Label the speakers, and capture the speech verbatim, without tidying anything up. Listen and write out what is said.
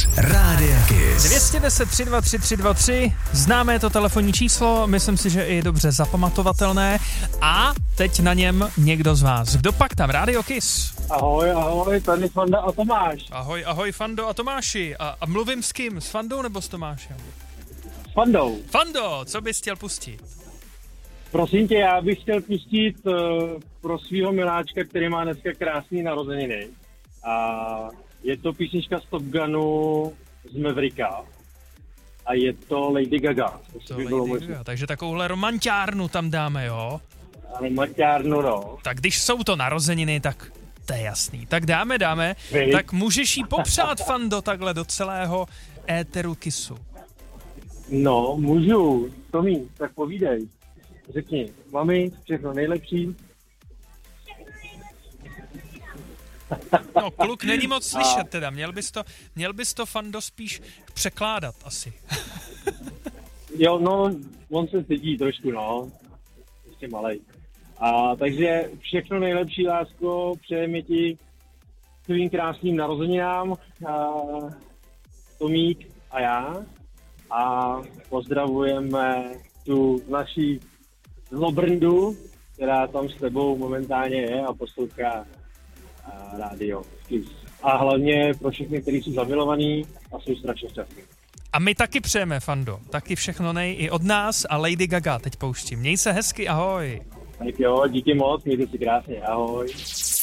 Speaker 1: Kiss. Rádia Kiss.
Speaker 2: dvě stě deset tři dva tři tři dva tři, známé to telefonní číslo, myslím si, že i dobře zapamatovatelné. A teď na něm někdo z vás. Kdo pak tam? Rádio Kiss.
Speaker 3: Ahoj, ahoj, tady Fanda a Tomáš.
Speaker 2: Ahoj, ahoj, Fando a Tomáši. A, a mluvím s kým? S Fandou nebo s Tomášem?
Speaker 3: S Fandou.
Speaker 2: Fando, co bys chtěl pustit?
Speaker 3: Prosím tě, já bych chtěl pustit uh, pro svého miláčka, který má dneska krásný narozeniny. A je to písnička z Top Gunu z Mavericka. A je to Lady Gaga.
Speaker 2: To by Lady Gaga. Možná. Takže takovouhle romantiárnu tam dáme, jo?
Speaker 3: Romantiárnu, no.
Speaker 2: Tak když jsou to narozeniny, tak to je jasný. Tak dáme, dáme.
Speaker 3: Vy?
Speaker 2: Tak můžeš jí popřát, Fando, takhle do celého éteru Kissu.
Speaker 3: No, můžu. Tomí, tak povídej. Řekni, mami, všechno nejlepší.
Speaker 2: No, kluk není moc slyšet teda, měl bys to, měl bys to, Fando, spíš překládat asi.
Speaker 3: Jo, no, on se cítí trošku, no, ještě malej. A takže všechno nejlepší, lásko, přejeme ti tvým krásným narozeninám, a Tomík a já. A pozdravujeme tu naší zlobrndu, která tam s tebou momentálně je a poslouchá rádio Kiss. A hlavně pro všechny, kteří jsou zamilovaní a jsou strašně šťastní.
Speaker 2: A my taky přejeme, Fando. Taky všechno nej i od nás a Lady Gaga teď pouštím. Měj se hezky, ahoj.
Speaker 3: Tak jo, díky moc, mějte si krásně, ahoj.